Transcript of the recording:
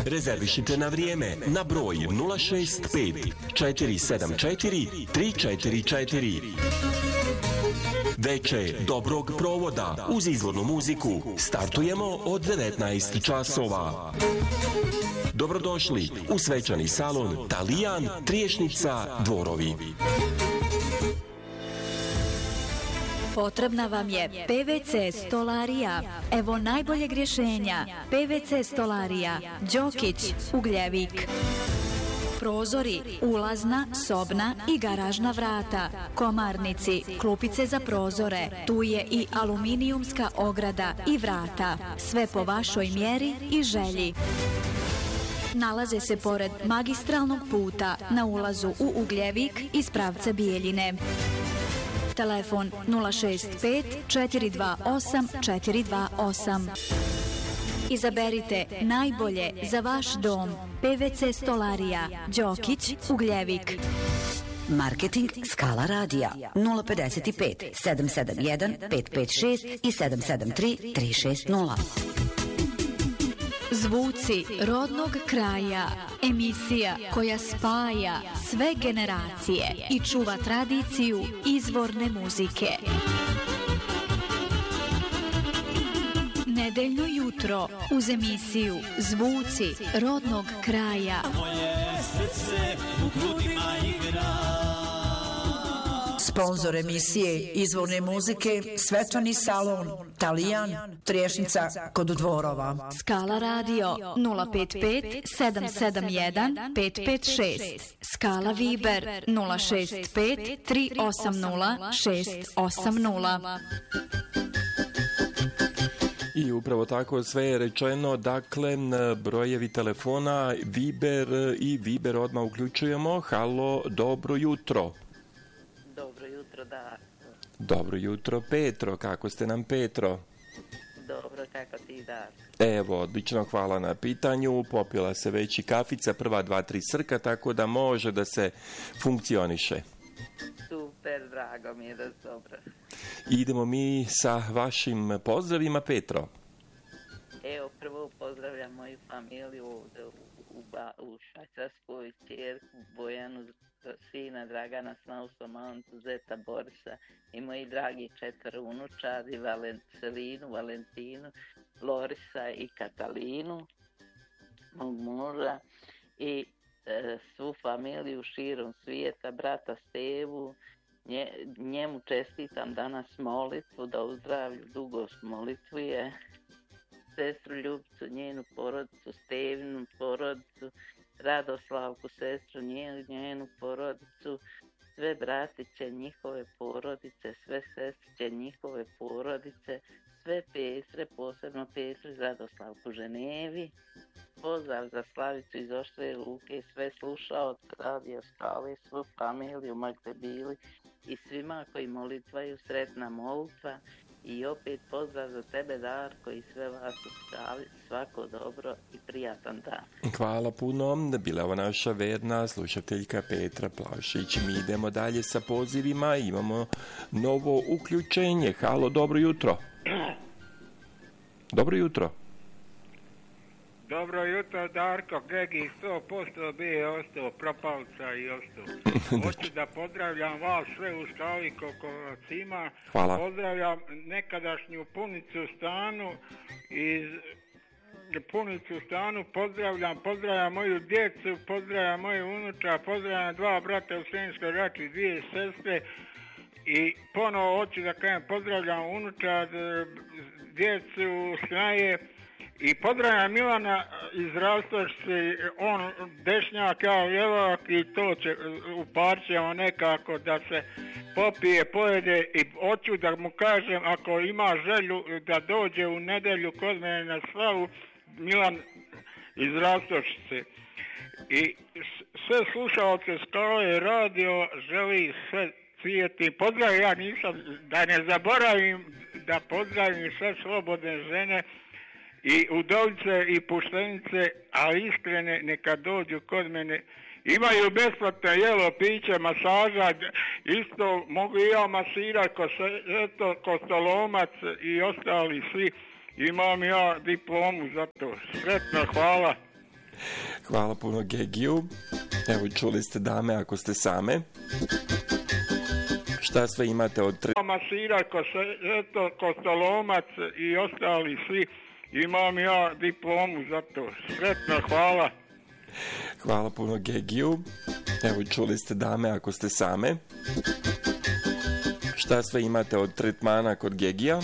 Rezervišite na vrijeme na broj 065 474 344. Veče dobrog provoda uz izvornu muziku startujemo od 19 časova. Dobrodošli u svečani salon Talijan, Triješnica, Dvorovi. Potrebna vam je PVC stolarija. Evo najboljeg rješenja. PVC stolarija, Đokić, Ugljevik. Prozori, ulazna, sobna i garažna vrata, komarnici, klupice za prozore, tu je i aluminijumska ograda i vrata. Sve po vašoj mjeri i želji. Nalaze se pored magistralnog puta na ulazu u Ugljevik iz pravca Bijeljine. Telefon 065 428 428. Izaberite najbolje za vaš dom. PVC stolarija, Đokić, Ugljevik. Marketing Skala radija 055 771 556 i 773 360. Zvuci rodnog kraja. Emisija koja spaja sve generacije i čuva tradiciju izvorne muzike. Nedeljno jutro uz emisiju Zvuci rodnog kraja. Moje srce u grudima igra. Sponzor emisije izvorne muzike Svečani salon Talijan, Triješnica kod Dvorova. Skala radio 055 771 556. Skala Viber 065 380 680. I upravo tako sve je rečeno, dakle, brojevi telefona, Viber odmah uključujemo. Halo, dobro jutro. Dobro jutro, Darko. Dobro jutro, Petro. Kako ste nam, Petro? Dobro, kako ti, Darko? Evo, odlično, hvala na pitanju. Popila se već i kafica, prva 2-3 srka, tako da može da se funkcioniše. Super, drago mi je da je dobro. Idemo mi sa vašim pozdravima, Petro. Evo, prvo pozdravljam moju familiju ovdje u Švajcarskoj, ćerku Bojanu, sina Dragana, Snausa, Mantu, zeta Borisa i moji dragi 4 unučadi, Selinu, Valentinu, Lorisa i Katalinu, mog muža i svu familiju širom svijeta, brata Stevu. Njemu čestitam danas molitvu, da u zdravlju dugo molitvuje, sestru Ljubicu, njenu porodicu, Stevinu porodicu, Radoslavku, sestru, njenu porodicu, sve bratiće, njihove porodice, sve sestriće, njihove porodice, sve Pesre, posebno Pesru iz Radoslavku Ženevi. Pozdrav za Slavicu iz Oštre Luke, sve slušaoce Radio Skale, svu familiju magde bili i svima koji molitvaju, sretna molitva. I opet pozdrav za tebe, Darko, i sve vas u Skali, svako dobro i prijatan dan. Hvala puno, bila ova naša verna slušateljka Petra Plašić. Mi idemo dalje sa pozivima, imamo novo uključenje. Halo, dobro jutro. Dobro jutro. Dobro jutro, Darko, Gegi, 100% bi ostao, propalca i ostao. Hoću da pozdravljam vas sve u Skali Kokovacima. Hvala. Pozdravljam nekadašnju punicu stanu, pozdravljam moju djecu, pozdravljam moju unuča, pozdravljam 2 brata u Sremskoj Rači, 2 sestre i ponovo hoću da kažem pozdravljam unuča, djecu, snaje. I pozdravljam Milana iz Rastošci, on dešnjak, ja ljevak i to će uparćemo nekako da se popije, pojede i hoću da mu kažem ako ima želju da dođe u nedjelju kod mene na slavu, Milan iz Rastošce. I sve slušalce Skale radio želi sve cvijeti. Pozdravim, ja nisam, da ne zaboravim da pozdravim sve slobodne žene i udovice i puštenice, a iskrene neka dođu kod mene. Imaju besplatno jelo, piće, masaža, isto mogu i ja masirati kostolomac i ostali svi. Imam ja diplomu za to. Sretno, hvala. Hvala puno Gegiju. Evo, čuli ste dame ako ste same. Šta sve imate od masira, kostolomac i ostali svi. Imam ja diplomu za to. Sretno, hvala. Hvala puno Gegiju. Evo, čuli ste dame ako ste same. Šta sve imate od tretmana kod Gegija?